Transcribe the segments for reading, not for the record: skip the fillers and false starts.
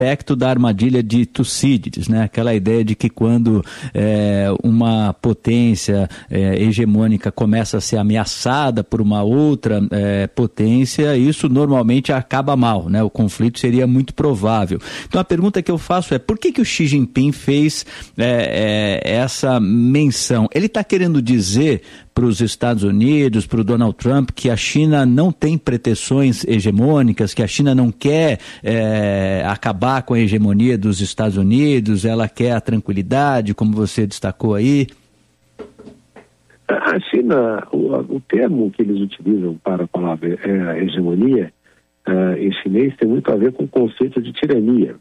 aspecto da armadilha de Tucídides, né? Aquela ideia de que quando uma potência hegemônica começa a ser ameaçada por uma outra potência, isso normalmente acaba mal, né? O conflito seria muito provável. Então a pergunta que eu faço é: por que o Xi Jinping fez essa menção? Ele está querendo dizer para os Estados Unidos, para o Donald Trump, que a China não tem pretensões hegemônicas, que a China não quer acabar com a hegemonia dos Estados Unidos, ela quer a tranquilidade, como você destacou aí? A China, o termo que eles utilizam para a palavra hegemonia em chinês tem muito a ver com o conceito de tirania.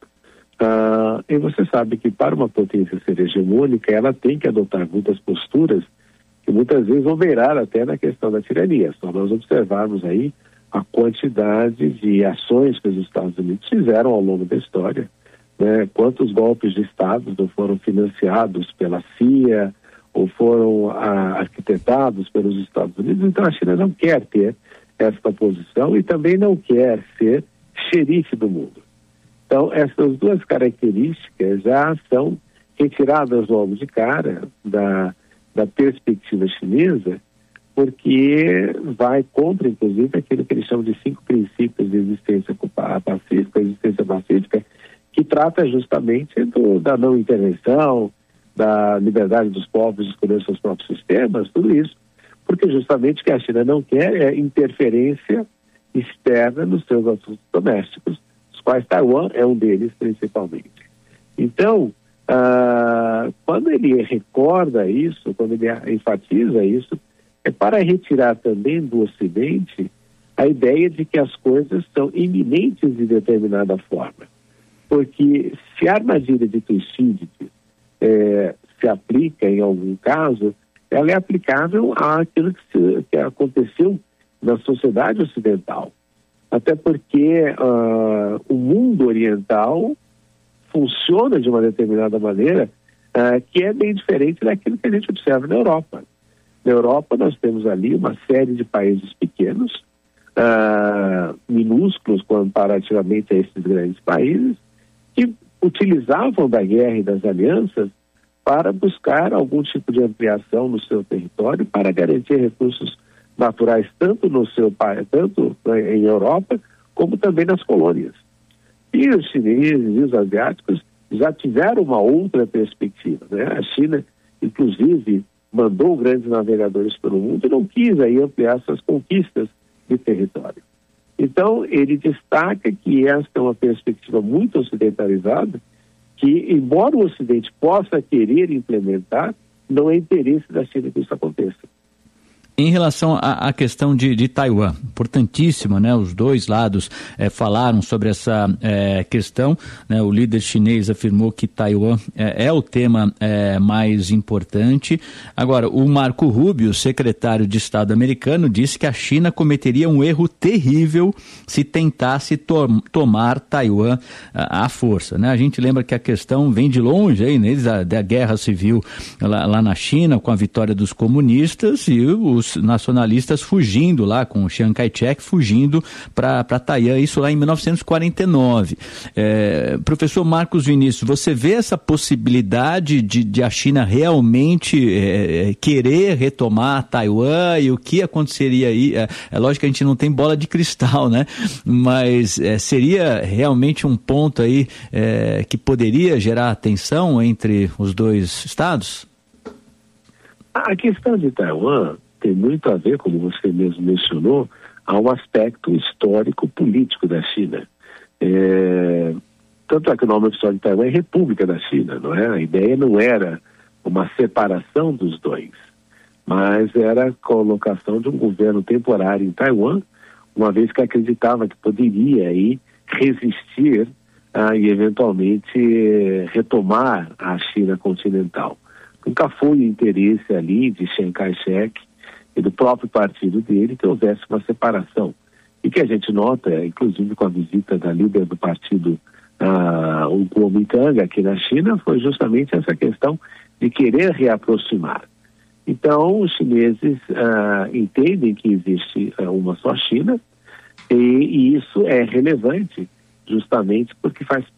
E você sabe que para uma potência ser hegemônica, ela tem que adotar muitas posturas que muitas vezes vão beirar até na questão da tirania. Só nós observarmos aí a quantidade de ações que os Estados Unidos fizeram ao longo da história, né? Quantos golpes de Estado não foram financiados pela CIA ou foram arquitetados pelos Estados Unidos. Então a China não quer ter esta posição e também não quer ser xerife do mundo. Então essas duas características já são retiradas logo de cara da perspectiva chinesa, porque vai contra, inclusive, aquilo que eles chamam de 5 princípios de existência pacífica, que trata justamente da não intervenção, da liberdade dos povos de escolher seus próprios sistemas, tudo isso, porque justamente o que a China não quer é interferência externa nos seus assuntos domésticos, dos quais Taiwan é um deles principalmente. Então, quando ele recorda isso, quando ele enfatiza isso, é para retirar também do Ocidente a ideia de que as coisas são iminentes de determinada forma. Porque se a armadilha de Tucídides se aplica em algum caso, ela é aplicável àquilo que aconteceu na sociedade ocidental. Até porque o mundo oriental funciona de uma determinada maneira que é bem diferente daquilo que a gente observa na Europa. Na Europa nós temos ali uma série de países pequenos, minúsculos comparativamente a esses grandes países, que utilizavam da guerra e das alianças para buscar algum tipo de ampliação no seu território, para garantir recursos naturais tanto em Europa, como também nas colônias. E os chineses e os asiáticos já tiveram uma outra perspectiva, né? A China, inclusive, mandou grandes navegadores pelo mundo e não quis aí ampliar suas conquistas de território. Então, ele destaca que esta é uma perspectiva muito ocidentalizada, que, embora o Ocidente possa querer implementar, não é interesse da China que isso aconteça. Em relação à questão de Taiwan, importantíssima, né? Os dois lados falaram sobre essa questão, né? O líder chinês afirmou que Taiwan é o tema mais importante. Agora, o Marco Rubio, secretário de Estado americano, disse que a China cometeria um erro terrível se tentasse tomar Taiwan à força, né? A gente lembra que a questão vem de longe, aí, né? Da guerra civil lá na China, com a vitória dos comunistas e os nacionalistas fugindo lá, com o Chiang Kai-shek fugindo para Taiwan, isso lá em 1949. Professor Marcos Vinícius, você vê essa possibilidade de a China realmente querer retomar Taiwan, e o que aconteceria aí? É lógico que a gente não tem bola de cristal, né? Mas seria realmente um ponto aí que poderia gerar tensão entre os dois estados? A questão de Taiwan tem muito a ver, como você mesmo mencionou, a um aspecto histórico-político da China. Tanto é que o nome oficial de Taiwan é República da China, não é? A ideia não era uma separação dos dois, mas era a colocação de um governo temporário em Taiwan, uma vez que acreditava que poderia aí resistir e eventualmente retomar a China continental. Nunca foi o interesse ali de Chiang Kai-shek e do próprio partido dele que houvesse uma separação. E que a gente nota, inclusive com a visita da líder do partido, o Kuomintang, aqui na China, foi justamente essa questão de querer reaproximar. Então, os chineses entendem que existe uma só China, e isso é relevante, justamente porque faz